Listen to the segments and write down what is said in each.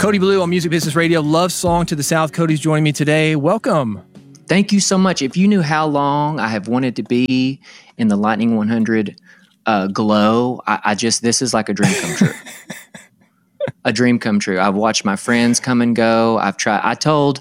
Cody Blue on Music Business Radio. Love Song to the South. Cody's joining me today. Welcome. Thank you so much. If you knew how long I have wanted to be in the Lightning 100 glow, this is like a dream come true. A dream come true. I've watched my friends come and go. I've tried. I told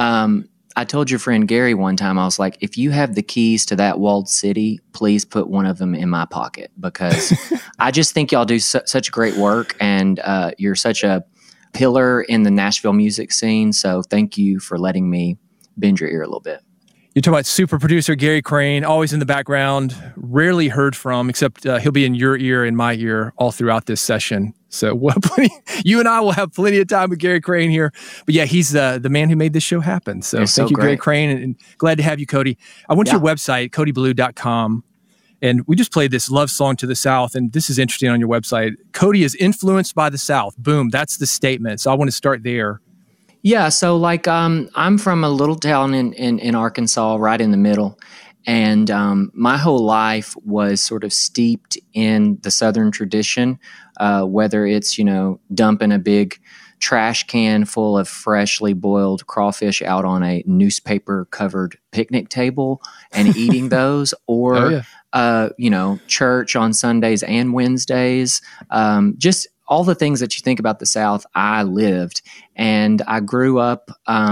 your friend Gary one time, I was like, if you have the keys to that walled city, please put one of them in my pocket, because I just think y'all do such great work, and you're such a pillar in the Nashville music scene. So thank you for letting me bend your ear a little bit. You're talking about super producer Gary Crane, always in the background, rarely heard from, except he'll be in your ear and my ear all throughout this session. So you and I will have plenty of time with Gary Crane here. But yeah, he's the man who made this show happen. So thank you, Gary Crane, and glad to have you, Cody. I went to your website, codyblue.com, and we just played this Love Song to the South, and this is interesting on your website. Cody is influenced by the South. Boom, that's the statement. So I want to start there. Yeah, so I'm from a little town in Arkansas, right in the middle, and my whole life was sort of steeped in the Southern tradition, whether it's, dumping a big trash can full of freshly boiled crawfish out on a newspaper-covered picnic table and eating those, or, church on Sundays and Wednesdays, just all the things that you think about the South. I lived, and I grew up,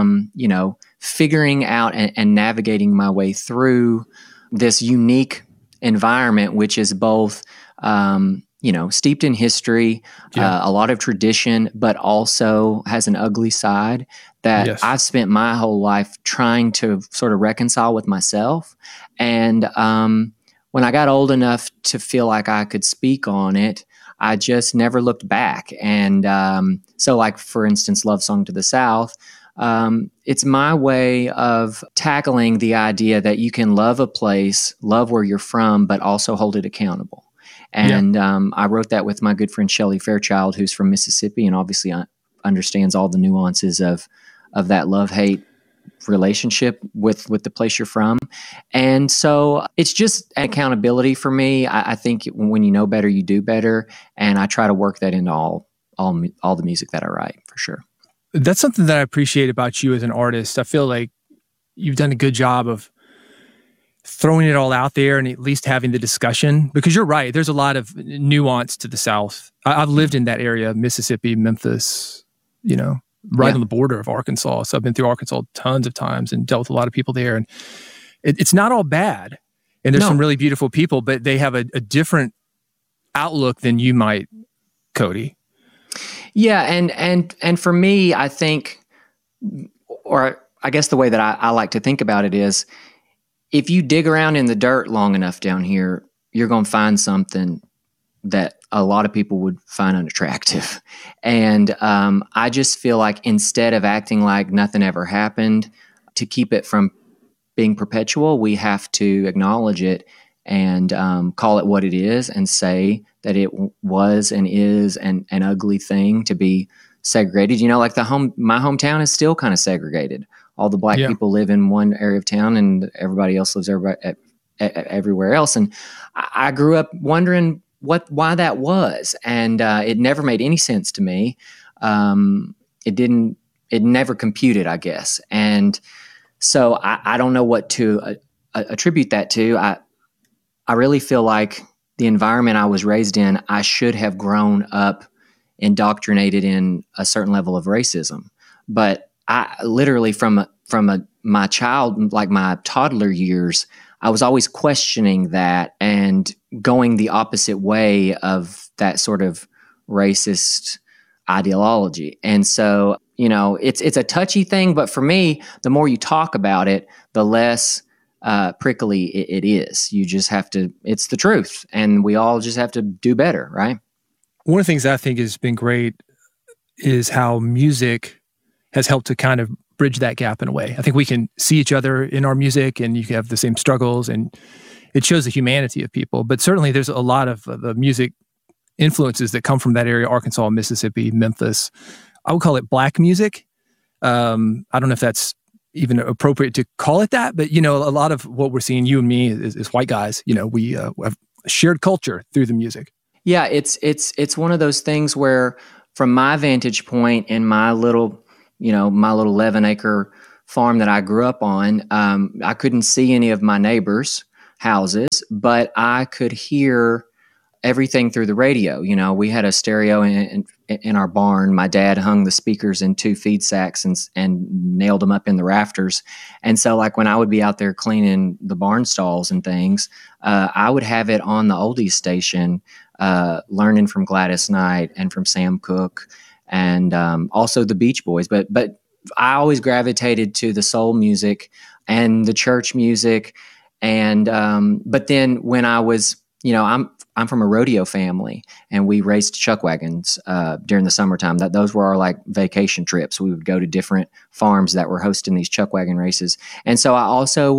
figuring out and navigating my way through this unique environment, which is both, steeped in history, a lot of tradition, but also has an ugly side that I've spent my whole life trying to sort of reconcile with myself. And when I got old enough to feel like I could speak on it, I just never looked back. And so, like, for instance, Love Song to the South, it's my way of tackling the idea that you can love a place, love where you're from, but also hold it accountable. And I wrote that with my good friend Shelley Fairchild, who's from Mississippi, and obviously understands all the nuances of that love-hate relationship with the place you're from. And so it's just accountability for me. I think when you know better, you do better. And I try to work that into all the music that I write, for sure. That's something that I appreciate about you as an artist. I feel like you've done a good job of throwing it all out there and at least having the discussion, because you're right. There's a lot of nuance to the South. I've lived in that area, Mississippi, Memphis, right on the border of Arkansas. So I've been through Arkansas tons of times and dealt with a lot of people there. And it's not all bad. And there's some really beautiful people, but they have a different outlook than you might, Cody. Yeah. And for me, I think, or I guess the way that I like to think about it is, if you dig around in the dirt long enough down here, you're going to find something that a lot of people would find unattractive. And I just feel like instead of acting like nothing ever happened, to keep it from being perpetual, we have to acknowledge it and call it what it is, and say that it was and is an ugly thing to be segregated. Like my hometown is still kind of segregated. All the black people live in one area of town, and everybody else lives everywhere else. And I grew up wondering why that was, and it never made any sense to me. It never computed, I guess. And so I don't know what to attribute that to. I really feel like the environment I was raised in, I should have grown up indoctrinated in a certain level of racism, but I literally from my child, like my toddler years, I was always questioning that and going the opposite way of that sort of racist ideology. And so, it's a touchy thing, but for me, the more you talk about it, the less prickly it is. You just have to, it's the truth, and we all just have to do better, right? One of the things I think has been great is how music has helped to kind of bridge that gap in a way. I think we can see each other in our music, and you have the same struggles, and it shows the humanity of people. But certainly there's a lot of the music influences that come from that area, Arkansas, Mississippi, Memphis. I would call it black music. I don't know if that's even appropriate to call it that, but, a lot of what we're seeing, you and me, is white guys. We have shared culture through the music. Yeah, it's one of those things where, from my vantage point in my little 11-acre farm that I grew up on, I couldn't see any of my neighbors' houses, but I could hear everything through the radio. We had a stereo in our barn. My dad hung the speakers in 2 feed sacks and nailed them up in the rafters. And so, like, when I would be out there cleaning the barn stalls and things, I would have it on the oldies station, learning from Gladys Knight and from Sam Cooke, and also the Beach Boys. But I always gravitated to the soul music and the church music. And but then when I was, I'm from a rodeo family, and we raced chuck wagons during the summertime. Those were our like vacation trips. We would go to different farms that were hosting these chuck wagon races. And so I also,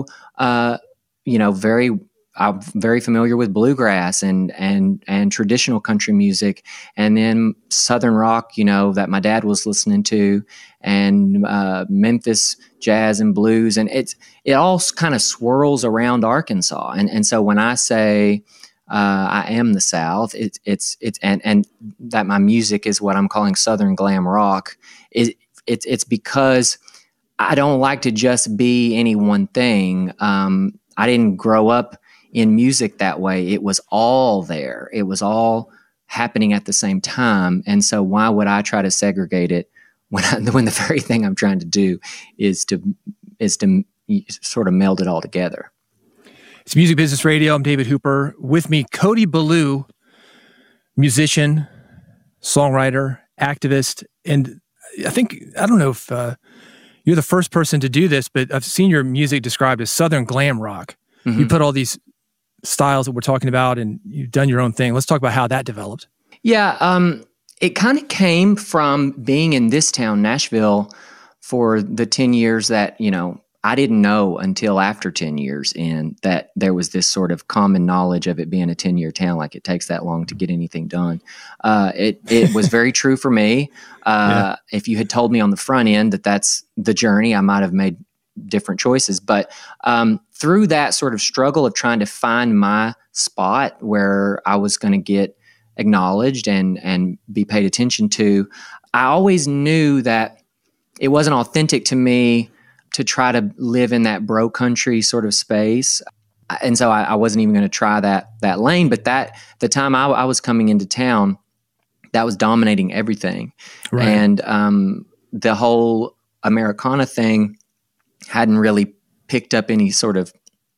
I'm very familiar with bluegrass and traditional country music, and then Southern rock, that my dad was listening to, and Memphis jazz and blues, and it all kind of swirls around Arkansas. And so when I say I am the South, it's that my music is what I'm calling Southern glam rock. It's because I don't like to just be any one thing. I didn't grow up in music that way. It was all there. It was all happening at the same time. And so why would I try to segregate it when the very thing I'm trying to do is to sort of meld it all together? It's Music Business Radio. I'm David Hooper. With me, Cody Ballou, musician, songwriter, activist, and I don't know if you're the first person to do this, but I've seen your music described as Southern glam rock. Mm-hmm. You put all these styles that we're talking about, and you've done your own thing. Let's talk about how that developed. Yeah, it kind of came from being in this town, Nashville, for the 10 years that, I didn't know until after 10 years in that there was this sort of common knowledge of it being a 10-year town, like it takes that long to get anything done. It was very true for me. If you had told me on the front end that that's the journey, I might have made different choices. But through that sort of struggle of trying to find my spot where I was going to get acknowledged and be paid attention to, I always knew that it wasn't authentic to me to try to live in that bro country sort of space. And so I wasn't even going to try that lane. But the time I was coming into town, that was dominating everything. Right. And the whole Americana thing hadn't really picked up any sort of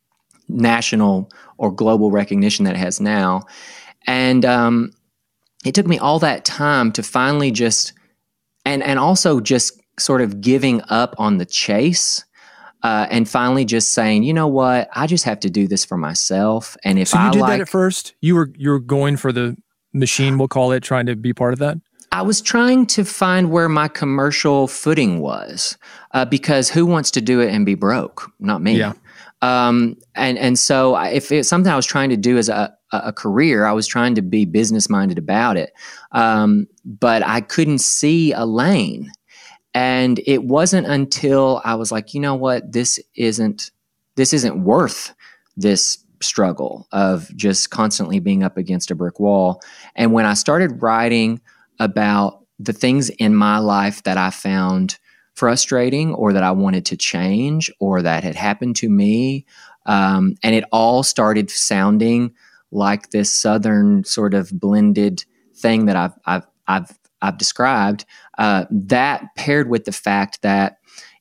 national or global recognition that it has now. And it took me all that time to finally just, and also just sort of giving up on the chase, and finally just saying, you know what, I just have to do this for myself. And if so you did that at first, you were going for the machine, we'll call it, trying to be part of that? I was trying to find where my commercial footing was, because who wants to do it and be broke? Not me. Yeah. And so if it's something I was trying to do as a career, I was trying to be business minded about it. But I couldn't see a lane. And it wasn't until I was like, you know what, this isn't worth this struggle of just constantly being up against a brick wall. And when I started writing about the things in my life that I found frustrating or that I wanted to change or that had happened to me, and it all started sounding like this Southern sort of blended thing that I've described, that paired with the fact that,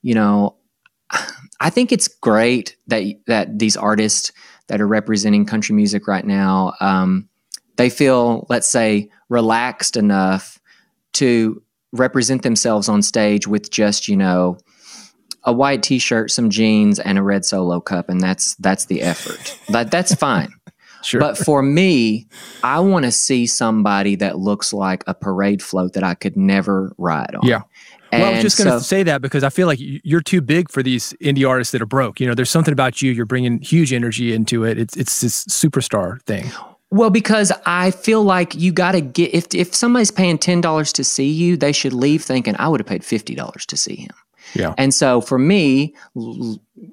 I think it's great that these artists that are representing country music right now, they feel, let's say, relaxed enough to represent themselves on stage with just, a white t-shirt, some jeans, and a red Solo cup, and that's the effort. That's fine. Sure. But for me, I want to see somebody that looks like a parade float that I could never ride on. Yeah. Well, I was just going to say that because I feel like you're too big for these indie artists that are broke. There's something about you. You're bringing huge energy into it. It's this superstar thing. Well, because I feel like you got to get, if somebody's paying $10 to see you, they should leave thinking, I would have paid $50 to see him. Yeah. And so for me,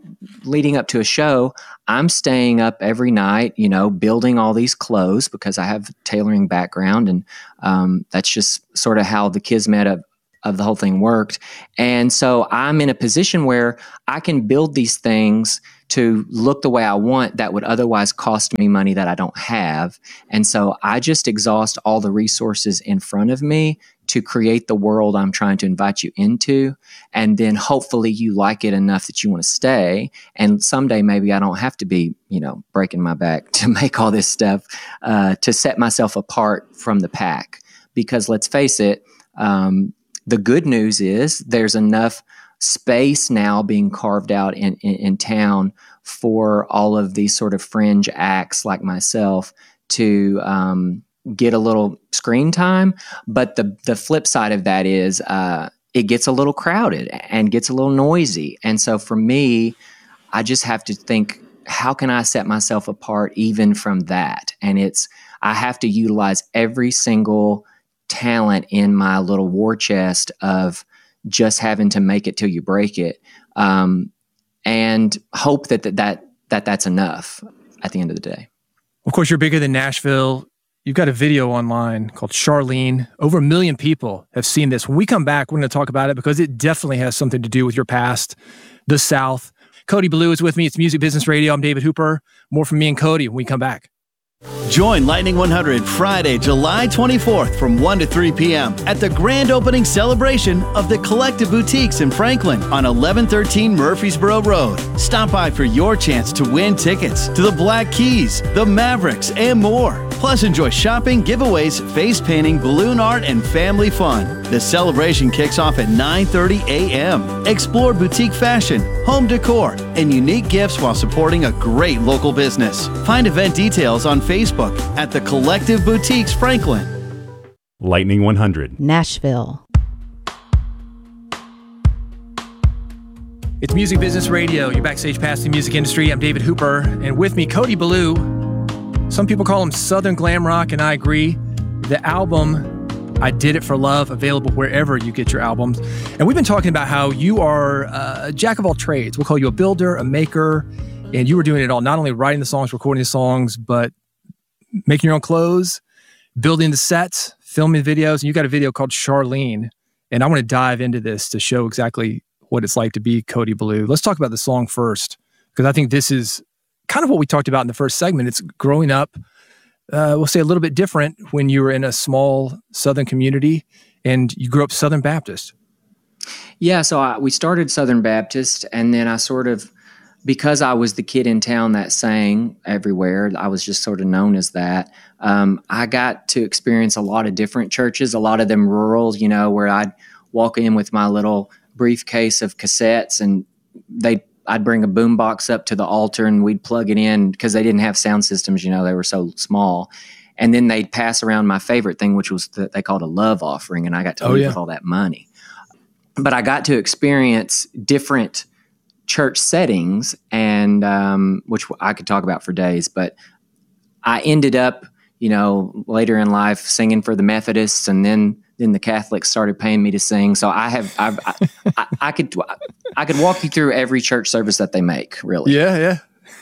leading up to a show, I'm staying up every night, building all these clothes because I have a tailoring background, and that's just sort of how the kismet of the whole thing worked. And so I'm in a position where I can build these things to look the way I want that would otherwise cost me money that I don't have. And so I just exhaust all the resources in front of me to create the world I'm trying to invite you into. And then hopefully you like it enough that you want to stay. And someday maybe I don't have to be, breaking my back to make all this stuff, to set myself apart from the pack. Because let's face it, the good news is there's enough space now being carved out in town for all of these sort of fringe acts like myself to get a little screen time. But the flip side of that is it gets a little crowded and gets a little noisy. And so for me, I just have to think, how can I set myself apart even from that? And I have to utilize every single talent in my little war chest of just having to make it till you break it, and hope that's enough at the end of the day. Of course, you're bigger than Nashville. You've got a video online called Charlene. Over 1 million people have seen this. When we come back, we're going to talk about it because it definitely has something to do with your past, the South. Cody Ballou is with me. It's Music Business Radio. I'm David Hooper. More from me and Cody when we come back. Join Lightning 100 Friday, July 24th from 1 to 3 p.m. at the grand opening celebration of the Collective Boutiques in Franklin on 1113 Murfreesboro Road. Stop by for your chance to win tickets to the Black Keys, the Mavericks, and more. Plus, enjoy shopping, giveaways, face painting, balloon art, and family fun. The celebration kicks off at 9:30 a.m. Explore boutique fashion, home decor, and unique gifts while supporting a great local business. Find event details on Facebook at the Collective Boutiques Franklin. Lightning 100. Nashville. It's Music Business Radio. You're backstage past the music industry. I'm David Hooper, and with me, Cody Ballou. Some people call him Southern Glam Rock, and I agree. The album, I Did It for Love, available wherever you get your albums. And we've been talking about how you are a jack of all trades. We'll call you a builder, a maker, and you were doing it all, not only writing the songs, recording the songs, but making your own clothes, building the sets, filming videos. And you got a video called Charlene. And I want to dive into this to show exactly what it's like to be Cody Ballou. Let's talk about the song first, because I think this is kind of what we talked about in the first segment. It's growing up, we'll say a little bit different when you were in a small Southern community and you grew up Southern Baptist. Yeah, so we started Southern Baptist, and then I sort of, because I was the kid in town that sang everywhere, I was just sort of known as that. I got to experience a lot of different churches, a lot of them rural, where I'd walk in with my little briefcase of cassettes, and I'd bring a boombox up to the altar and we'd plug it in because they didn't have sound systems, they were so small. And then they'd pass around my favorite thing, which was they called a love offering, and I got to leave with all that money. But I got to experience different church settings, and which I could talk about for days. But I ended up, later in life singing for the Methodists, and then the Catholics started paying me to sing. So I could walk you through every church service that they make, really. Yeah.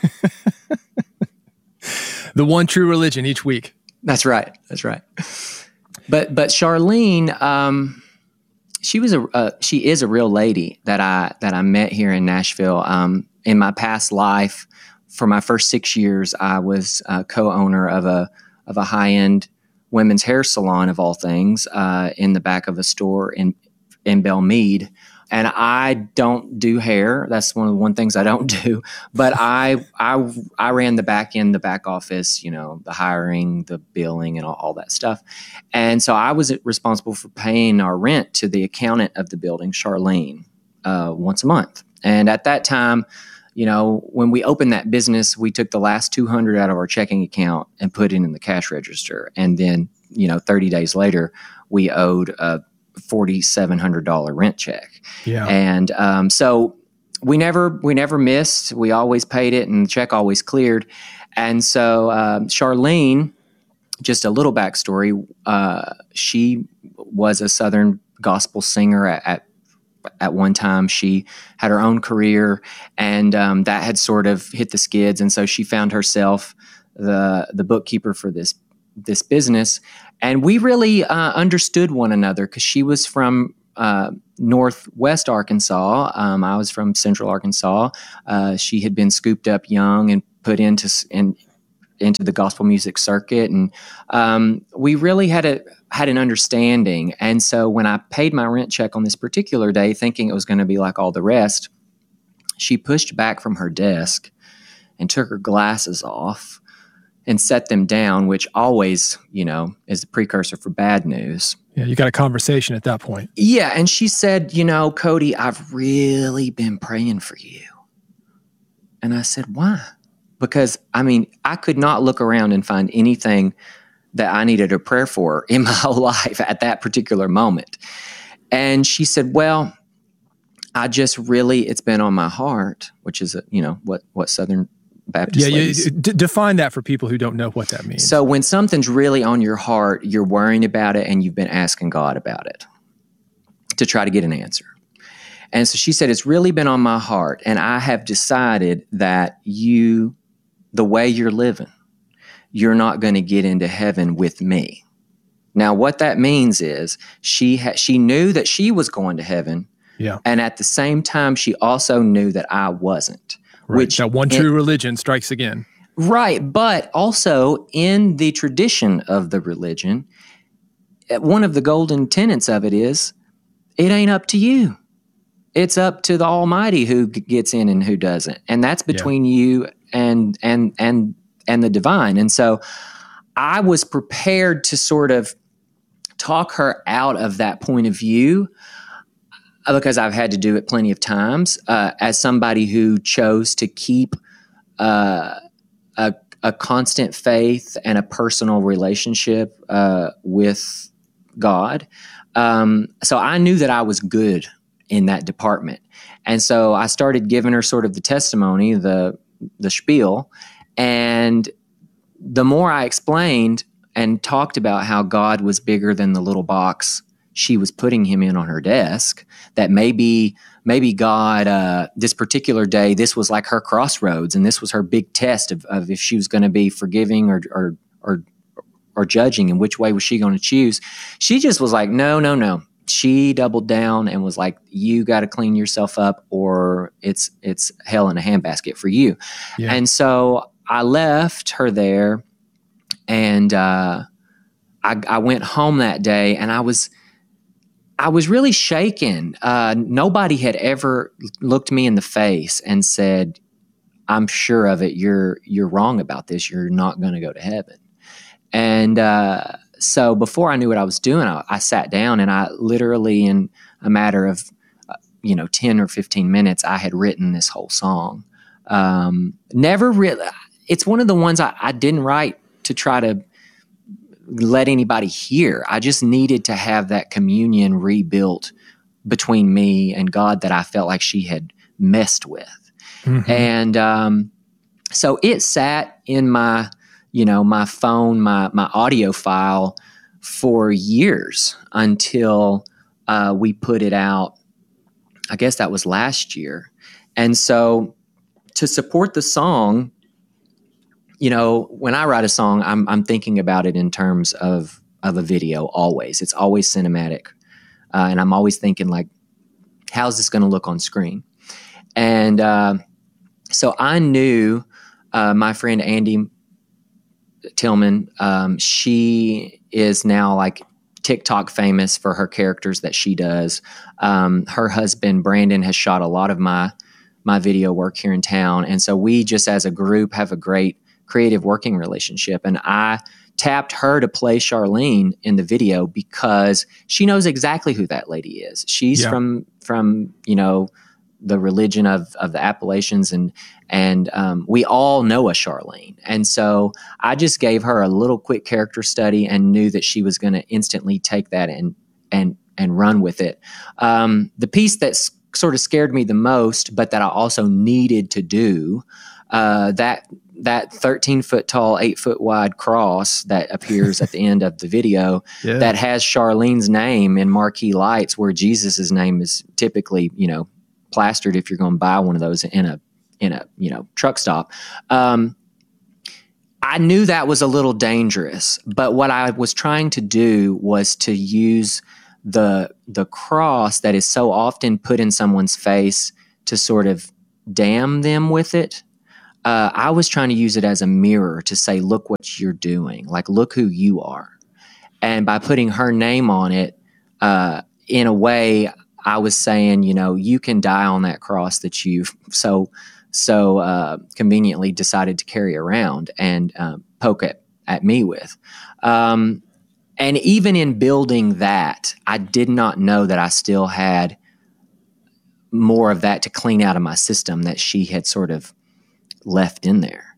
The one true religion each week. That's right. But Charlene, she is a real lady that I met here in Nashville. In my past life, for my first 6 years, I was co-owner of a high-end women's hair salon, of all things, in the back of a store in Belmead. And I don't do hair. That's one things I don't do. But I ran the back office, the hiring, the billing, and all that stuff. And so I was responsible for paying our rent to the accountant of the building, Charlene, once a month. And at that time, when we opened that business, we took the last $200 out of our checking account and put it in the cash register. And then, 30 days later, we owed a $4,700 rent check. Yeah. And so we never missed. We always paid it, and the check always cleared. And so Charlene, just a little backstory, she was a Southern gospel singer at at one time she had her own career, and that had sort of hit the skids. And so she found herself the bookkeeper for this business. And we really understood one another because she was from Northwest Arkansas. I was from Central Arkansas. She had been scooped up young and put into the gospel music circuit, and we really had an understanding. And so when I paid my rent check on this particular day, thinking it was going to be like all the rest, she pushed back from her desk and took her glasses off and set them down, which always, is a precursor for bad news. Yeah, you got a conversation at that point. Yeah, and she said, Cody, I've really been praying for you. And I said, why? Because, I could not look around and find anything that I needed a prayer for in my whole life at that particular moment. And she said, well, it's been on my heart, which is, what Southern Baptist ladies. Define that for people who don't know what that means. So when something's really on your heart, you're worrying about it and you've been asking God about it to try to get an answer. And so she said, it's really been on my heart, and I have decided that the way you're living, you're not going to get into heaven with me. Now, what that means is she knew that she was going to heaven, and at the same time, she also knew that I wasn't. Right. Which that one true religion strikes again. Right, but also in the tradition of the religion, one of the golden tenets of it is, it ain't up to you. It's up to the Almighty who gets in and who doesn't, and that's between you and the divine. And so I was prepared to sort of talk her out of that point of view, because I've had to do it plenty of times, as somebody who chose to keep a constant faith and a personal relationship with God. So I knew that I was good in that department. And so I started giving her sort of the testimony, the spiel. And the more I explained and talked about how God was bigger than the little box she was putting him in on her desk, that maybe God, this particular day, this was like her crossroads, and this was her big test of if she was going to be forgiving or judging, and which way was she going to choose. She just was like, no. She doubled down and was like, you got to clean yourself up, or it's hell in a handbasket for you. Yeah. And so I left her there, and I went home that day, and I was really shaken. Nobody had ever looked me in the face and said, I'm sure of it. You're wrong about this. You're not going to go to heaven. And so before I knew what I was doing, I sat down, and I literally, in a matter of 10 or 15 minutes, I had written this whole song. Never really. It's one of the ones I didn't write to try to let anybody hear. I just needed to have that communion rebuilt between me and God that I felt like she had messed with. Mm-hmm. And so it sat in my my phone, my audio file for years until we put it out. I guess that was last year. And so to support the song, when I write a song, I'm thinking about it in terms of a video always. It's always cinematic. And I'm always thinking, like, how's this going to look on screen? And so I knew my friend Andy Tillman, she is now like TikTok famous for her characters that she does. Her husband, Brandon, has shot a lot of my video work here in town. And so we just as a group have a great creative working relationship. And I tapped her to play Charlene in the video because she knows exactly who that lady is. She's from the religion of the Appalachians, and we all know a Charlene. And so I just gave her a little quick character study and knew that she was going to instantly take that and run with it. The piece that sort of scared me the most, but that I also needed to do, that 13-foot tall, 8-foot wide cross that appears at the end of the video that has Charlene's name in marquee lights, where Jesus's name is typically, plastered if you're going to buy one of those in a truck stop. I knew that was a little dangerous, but what I was trying to do was to use the cross that is so often put in someone's face to sort of damn them with it. I was trying to use it as a mirror to say, look what you're doing. Like, look who you are. And by putting her name on it, in a way, I was saying, you can die on that cross that you've so conveniently decided to carry around and poke at me with. And even in building that, I did not know that I still had more of that to clean out of my system that she had sort of left in there.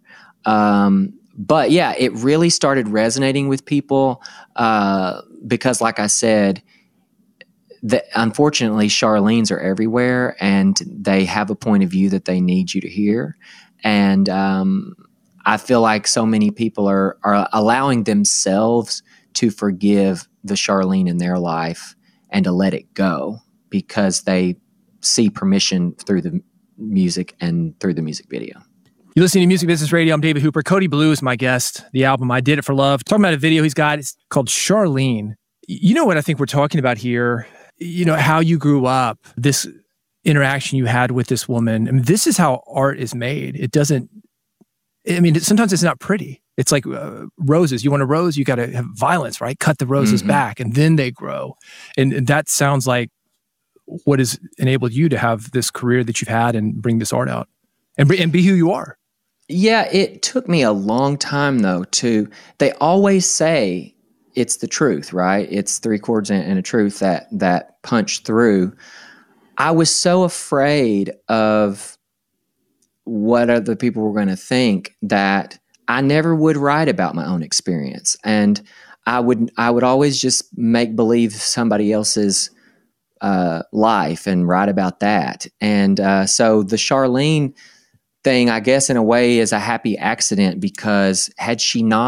But yeah, it really started resonating with people because, like I said, unfortunately, Charlene's are everywhere, and they have a point of view that they need you to hear. And I feel like so many people are allowing themselves to forgive the Charlene in their life and to let it go because they see permission through the music and through the music video. You're listening to Music Business Radio. I'm David Hooper. Cody Blue is my guest. The album I Did It For Love. Talking about a video he's got. It's called Charlene. You know what I think we're talking about here? How you grew up, this interaction you had with this woman. I mean, this is how art is made. Sometimes it's not pretty. It's like roses. You want a rose, you got to have violence, right? Cut the roses back and then they grow. And that sounds like what has enabled you to have this career that you've had and bring this art out and be who you are. Yeah, it took me a long time, though, they always say it's the truth, right? It's 3 chords and a truth that punch through. I was so afraid of what other people were going to think that I never would write about my own experience. And I would always just make believe somebody else's life and write about that. And so the Charlene thing, I guess, in a way, is a happy accident because had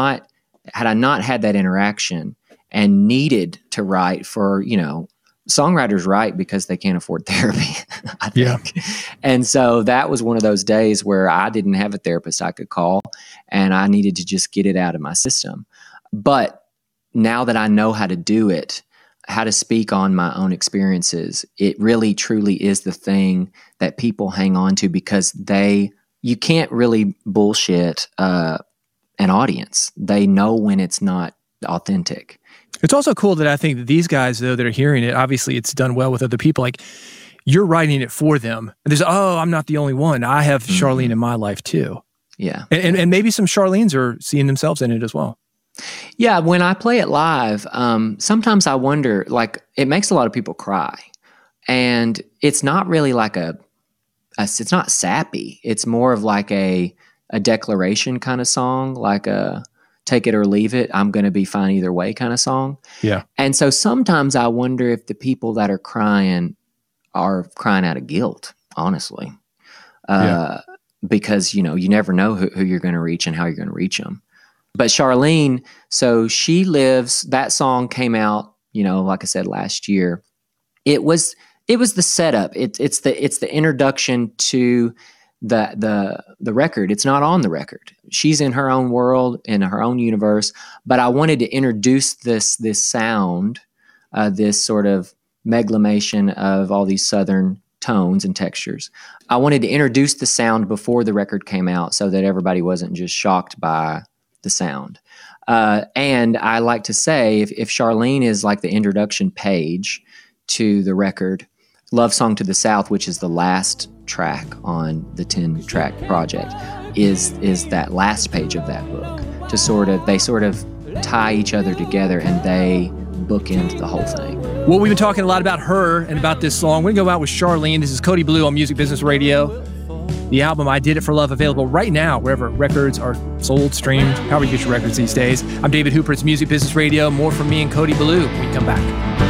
I not had that interaction and needed to write for, songwriters write because they can't afford therapy, I think. Yeah. And so that was one of those days where I didn't have a therapist I could call and I needed to just get it out of my system. But now that I know how to do it, how to speak on my own experiences, it really truly is the thing that people hang on to because you can't really bullshit an audience. They know when it's not authentic. It's also cool that I think that these guys, though, that are hearing it, obviously it's done well with other people. Like, you're writing it for them. And there's, I'm not the only one. I have Charlene in my life too. Yeah. And maybe some Charlenes are seeing themselves in it as well. Yeah. When I play it live, sometimes I wonder, like, it makes a lot of people cry. And it's not really like it's not sappy. It's more of like a declaration kind of song, like a take it or leave it, I'm going to be fine either way kind of song. Yeah. And so sometimes I wonder if the people that are crying out of guilt, honestly. Because, you never know who you're going to reach and how you're going to reach them. But Charlene, so she lives, that song came out, like I said, last year. It was the setup. It's the introduction to the record. It's not on the record. She's in her own world, in her own universe. But I wanted to introduce this sound, this sort of meglamation of all these Southern tones and textures. I wanted to introduce the sound before the record came out so that everybody wasn't just shocked by the sound. And I like to say, if Charlene is like the introduction page to the record, Love Song to the South, which is the last track on the 10-track project, is that last page of that book. They sort of tie each other together and they bookend the whole thing. Well, we've been talking a lot about her and about this song. We're going to go out with Charlene. This is Cody Blue on Music Business Radio. The album I Did It For Love, available right now wherever records are sold, streamed, however you get your records these days. I'm David Hooper. It's Music Business Radio. More from me and Cody Blue when we come back.